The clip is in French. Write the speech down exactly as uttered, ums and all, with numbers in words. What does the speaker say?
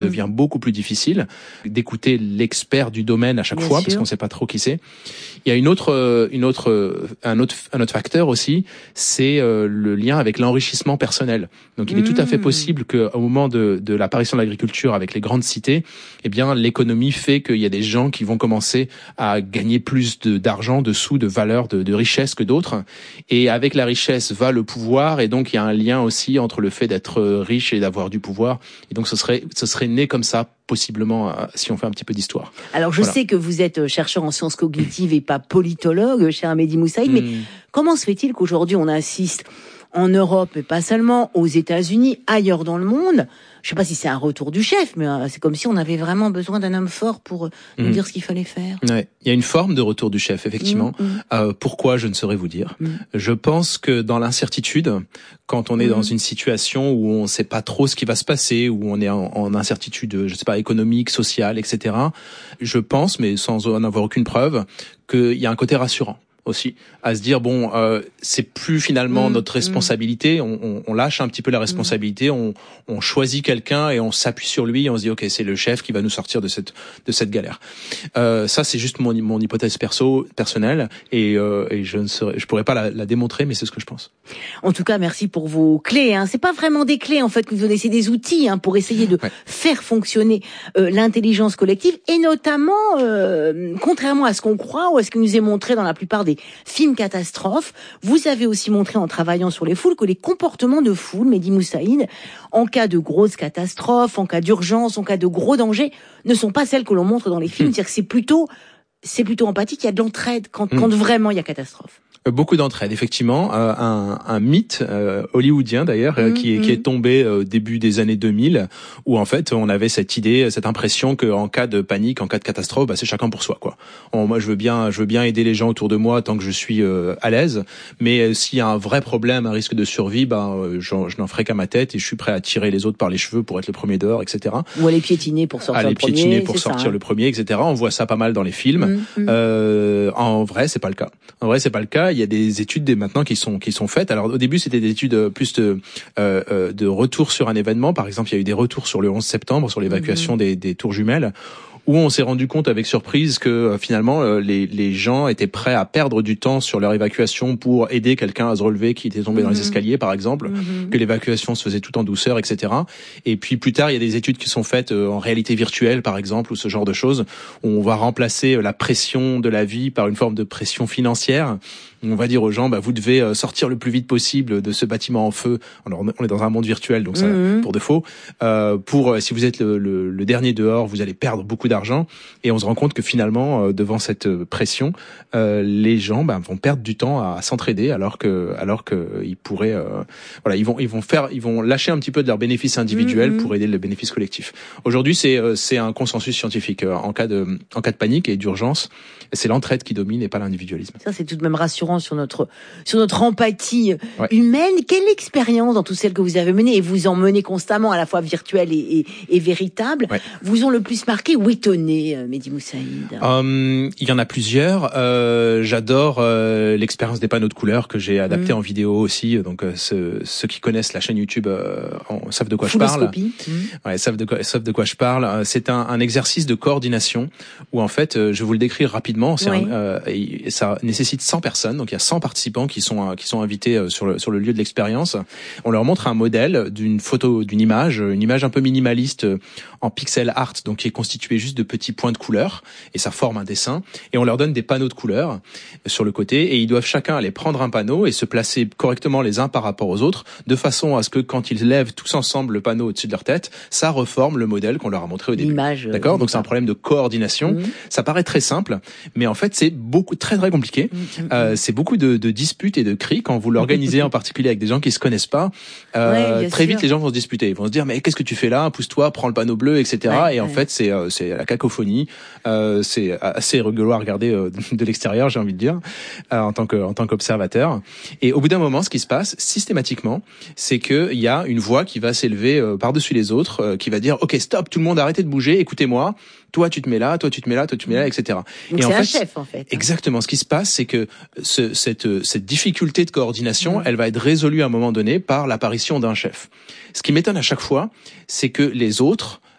devient beaucoup plus difficile d'écouter l'expert du domaine à chaque Bien fois sûr. Parce qu'on ne sait pas trop qui c'est. Il y a une autre, une autre, un autre, un autre facteur aussi, c'est le lien avec l'enrichissement personnel. Donc, il est mmh. tout à fait possible qu'au moment de, de l'apparition de l'agriculture avec les grandes cités, eh bien, l'économie fait qu'il y a des gens qui vont commencer à gagner plus de, d'argent, de sous, de valeur, de, de richesse que d'autres. Et avec la richesse va le pouvoir, et donc il y a un lien aussi entre le fait d'être riche et d'avoir du pouvoir. Et donc, ce serait, ce serait né comme ça, possiblement, si on fait un petit peu d'histoire. Alors, je voilà. sais que vous êtes chercheur en sciences cognitives et pas politologue, cher Mehdi Moussaïd, mmh. mais comment se fait-il qu'aujourd'hui on assiste en Europe, et pas seulement, aux États-Unis, ailleurs dans le monde, je ne sais pas si c'est un retour du chef, mais c'est comme si on avait vraiment besoin d'un homme fort pour nous mmh. dire ce qu'il fallait faire. Ouais. Il y a une forme de retour du chef, effectivement. Mmh. Euh, pourquoi, je ne saurais vous dire. Mmh. Je pense que dans l'incertitude, quand on est mmh. dans une situation où on ne sait pas trop ce qui va se passer, où on est en, en incertitude, je ne sais pas, économique, sociale, et cetera, je pense, mais sans en avoir aucune preuve, qu'il y a un côté rassurant aussi, à se dire bon, euh, c'est plus finalement mmh, notre responsabilité, mmh. on, on lâche un petit peu la responsabilité, mmh. on, on choisit quelqu'un et on s'appuie sur lui et on se dit ok, c'est le chef qui va nous sortir de cette de cette galère. Euh, ça c'est juste mon mon hypothèse perso personnelle et, euh, et je ne saurais, je pourrais pas la, la démontrer, mais c'est ce que je pense. En tout cas, merci pour vos clés. Hein. C'est pas vraiment des clés en fait que vous donnez, c'est des outils hein, pour essayer de ouais. faire fonctionner euh, l'intelligence collective et notamment, euh, contrairement à ce qu'on croit ou à ce qui nous est montré dans la plupart des films catastrophes, vous avez aussi montré en travaillant sur les foules que les comportements de foule, Mehdi Moussaïd, en cas de grosses catastrophes, en cas d'urgence, en cas de gros dangers, ne sont pas celles que l'on montre dans les films. Mmh. C'est-à-dire que c'est plutôt, c'est plutôt empathique, il y a de l'entraide quand, mmh. quand vraiment il y a catastrophe. Beaucoup d'entraide, effectivement. Euh, un, un mythe euh, hollywoodien d'ailleurs mmh, qui, est, mmh. qui est tombé au début des années deux mille, où en fait on avait cette idée, cette impression qu'en cas de panique, en cas de catastrophe, bah, c'est chacun pour soi, quoi. On, moi, je veux bien, je veux bien aider les gens autour de moi tant que je suis euh, à l'aise, mais euh, s'il y a un vrai problème, un risque de survie, bah, euh, je, je n'en ferai qu'à ma tête et je suis prêt à tirer les autres par les cheveux pour être le premier dehors, et cetera. Ou aller piétiner pour sortir aller le premier. piétiner pour sortir ça, hein. le premier, et cetera. On voit ça pas mal dans les films. Mmh, mmh. Euh, en vrai, c'est pas le cas. En vrai, c'est pas le cas. Il y a des études maintenant qui sont qui sont faites. Alors au début c'était des études plus de euh, de retour sur un événement. Par exemple, il y a eu des retours sur le onze septembre, sur l'évacuation mmh. des, des tours jumelles, où on s'est rendu compte avec surprise que euh, finalement euh, les les gens étaient prêts à perdre du temps sur leur évacuation pour aider quelqu'un à se relever qui était tombé mmh. dans les escaliers, par exemple, mmh. que l'évacuation se faisait tout en douceur, et cetera. Et puis plus tard, il y a des études qui sont faites euh, en réalité virtuelle, par exemple, ou ce genre de choses, où on va remplacer euh, la pression de la vie par une forme de pression financière. On va dire aux gens, bah, vous devez sortir le plus vite possible de ce bâtiment en feu. Alors, on est dans un monde virtuel, donc ça, mmh. pour de faux. Euh, pour, si vous êtes le, le, le dernier dehors, vous allez perdre beaucoup d'argent. Et on se rend compte que finalement, euh, devant cette pression, euh, les gens, bah, vont perdre du temps à, à s'entraider, alors que, alors que ils pourraient, euh, voilà, ils vont, ils vont faire, ils vont lâcher un petit peu de leurs bénéfices individuels mmh. pour aider le bénéfice collectif. Aujourd'hui, c'est, c'est un consensus scientifique. En cas de, en cas de panique et d'urgence, c'est l'entraide qui domine et pas l'individualisme. Ça, c'est tout de même rassurant sur notre sur notre empathie ouais. humaine. Quelle expérience dans toutes celles que vous avez menées, et vous en menez constamment, à la fois virtuelle et, et, et véritable, ouais. vous ont le plus marqué ou étonné, Mehdi Moussaïd? Um, il y en a plusieurs. Euh, j'adore euh, l'expérience des panneaux de couleurs que j'ai adapté mmh. en vidéo aussi. Donc euh, ceux, ceux qui connaissent la chaîne YouTube euh, en, savent de quoi je parle. Mmh. Ouais, savent de quoi, savent de quoi je parle. C'est un, un exercice de coordination où en fait, euh, je vais vous le décrire rapidement. C'est oui. un, euh, et ça nécessite cent personnes. Donc il y a cent participants qui sont qui sont invités sur le sur le lieu de l'expérience. On leur montre un modèle d'une photo, d'une image, une image un peu minimaliste en pixel art, donc qui est constituée juste de petits points de couleur, et ça forme un dessin. Et on leur donne des panneaux de couleurs sur le côté, et ils doivent chacun aller prendre un panneau et se placer correctement les uns par rapport aux autres, de façon à ce que quand ils lèvent tous ensemble le panneau au-dessus de leur tête, ça reforme le modèle qu'on leur a montré au début. L'image. D'accord. Donc c'est un problème de coordination. Mmh. Ça paraît très simple, mais en fait c'est beaucoup très très compliqué. Mmh. Euh, c'est beaucoup de, de disputes et de cris quand vous l'organisez en particulier avec des gens qui se connaissent pas. Euh, ouais, très sûr. Vite les gens vont se disputer, ils vont se dire mais qu'est-ce que tu fais là, pousse-toi, prends le panneau bleu, et cetera. Ouais, et en ouais. fait c'est euh, c'est la cacophonie. Euh, c'est assez rigolo à regarder euh, de l'extérieur, j'ai envie de dire, euh, en tant que en tant qu'observateur. Et au bout d'un moment, ce qui se passe systématiquement, c'est que il y a une voix qui va s'élever euh, par-dessus les autres, euh, qui va dire ok stop, tout le monde arrêtez de bouger, écoutez-moi. Toi, tu te mets là, toi, tu te mets là, toi, tu te mets là, et cetera. Donc et c'est en un fait, chef, en fait. Exactement. Ce qui se passe, c'est que ce, cette, cette difficulté de coordination, mmh. elle va être résolue à un moment donné par l'apparition d'un chef. Ce qui m'étonne à chaque fois, c'est que les autres